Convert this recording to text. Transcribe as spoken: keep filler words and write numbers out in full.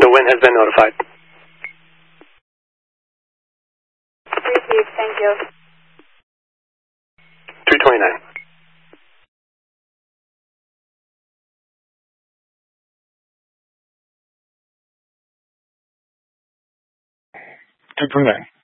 The wind has been notified. Received, thank you. two twenty-nine. two twenty-nine.